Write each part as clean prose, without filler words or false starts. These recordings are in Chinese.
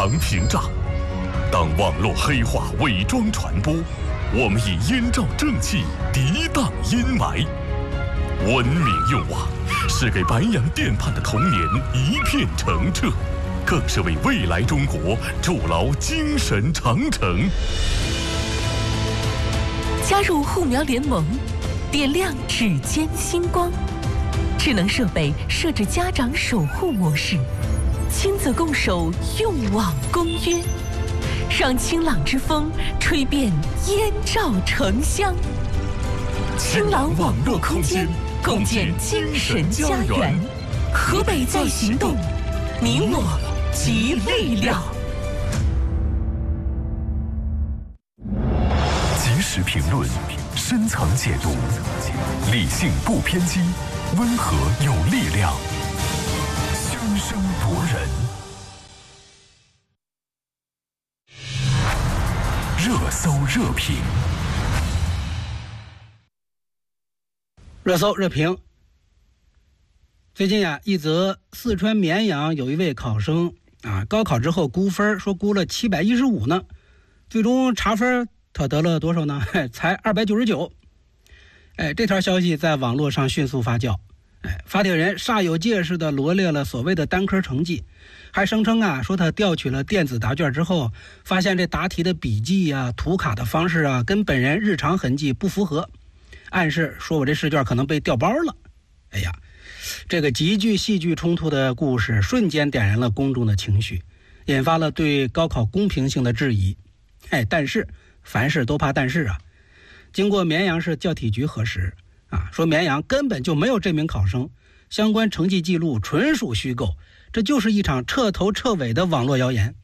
藏屏障。当网络黑话伪装传播，我们以燕赵正气涤荡阴霾。文明用网是给白洋淀畔的童年一片澄澈，更是为未来中国筑牢精神长城。 加入护苗联盟，点亮指尖星光。智能设备设置家长守护模式，亲子共守用网公约，让清朗之风吹遍燕赵城乡。清朗网络空间，共建精神家园。河北在行动，你我集力量。 及时评论，深层解读，理性不偏激，温和有力量，声声夺人。热搜热评， 热搜热评。最近一则四川绵阳有一位考生高考之后估分，说估了715呢，最终查分他得了多少呢？才299。这条消息在网络上迅速发酵。发帖人煞有介事地罗列了所谓的单科成绩，还声称说他调取了电子答卷之后，发现这答题的笔记涂卡的方式跟本人日常痕迹不符合，暗示说我这试卷可能被调包了。这个极具戏剧冲突的故事瞬间点燃了公众的情绪，引发了对高考公平性的质疑。但是凡事都怕但是经过绵阳市教体局核实说绵阳根本就没有这名考生，相关成绩记录纯属虚构，这就是一场彻头彻尾的网络谣言。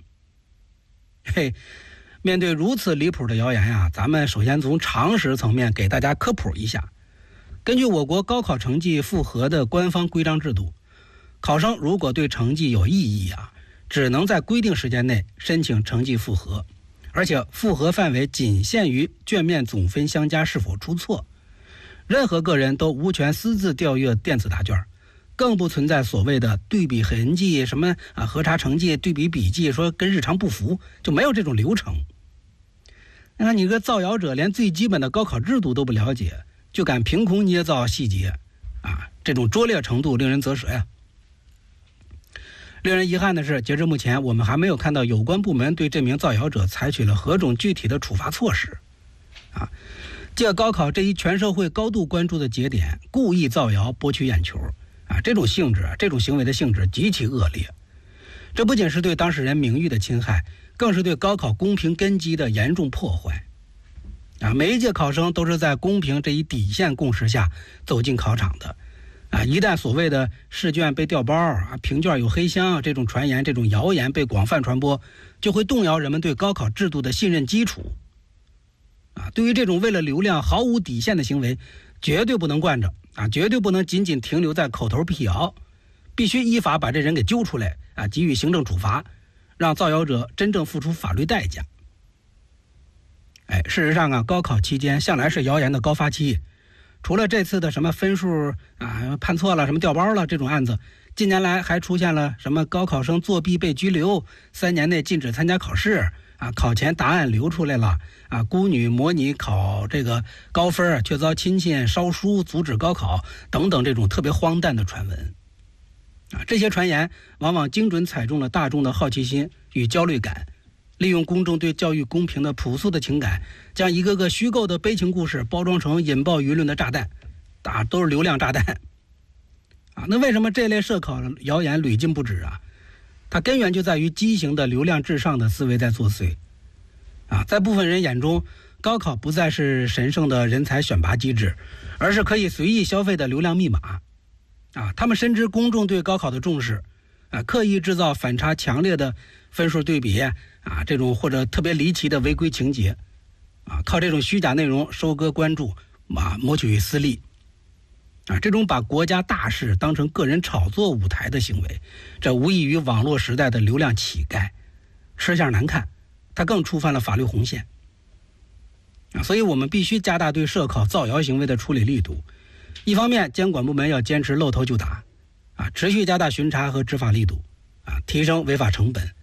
面对如此离谱的谣言咱们首先从常识层面给大家科普一下。根据我国高考成绩复核的官方规章制度，考生如果对成绩有异议只能在规定时间内申请成绩复核，而且复核范围仅限于卷面总分相加是否出错。任何个人都无权私自调阅电子答卷，更不存在所谓的对比痕迹什么核查成绩对比笔记说跟日常不符，就没有这种流程。那你个造谣者连最基本的高考制度都不了解，就敢凭空捏造细节这种拙劣程度令人啧舌呀。令人遗憾的是，截至目前我们还没有看到有关部门对这名造谣者采取了何种具体的处罚措施借高考这一全社会高度关注的节点，故意造谣博取眼球这种性质这种行为的性质极其恶劣。这不仅是对当事人名誉的侵害，更是对高考公平根基的严重破坏每一届考生都是在公平这一底线共识下走进考场的一旦所谓的试卷被调包评卷有黑箱这种传言这种谣言被广泛传播，就会动摇人们对高考制度的信任基础对于这种为了流量毫无底线的行为，绝对不能惯着绝对不能仅仅停留在口头辟谣，必须依法把这人给揪出来给予行政处罚，让造谣者真正付出法律代价。事实上高考期间向来是谣言的高发期，除了这次的什么分数判错了什么调包了这种案子，近年来还出现了什么高考生作弊被拘留，3年内禁止参加考试考前答案流出来了孤女模拟考这个高分却遭亲戚烧书阻止高考等等，这种特别荒诞的传闻这些传言往往精准踩中了大众的好奇心与焦虑感，利用公众对教育公平的朴素的情感，将一个个虚构的悲情故事包装成引爆舆论的炸弹都是流量炸弹那为什么这类涉考谣言屡禁不止它根源就在于畸形的流量至上的思维在作祟在部分人眼中，高考不再是神圣的人才选拔机制，而是可以随意消费的流量密码他们深知公众对高考的重视刻意制造反差强烈的分数对比这种或者特别离奇的违规情节靠这种虚假内容收割关注谋取私利这种把国家大事当成个人炒作舞台的行为，这无异于网络时代的流量乞丐，吃相难看，它更触犯了法律红线所以我们必须加大对涉考造谣行为的处理力度。一方面，监管部门要坚持露头就打持续加大巡查和执法力度提升违法成本，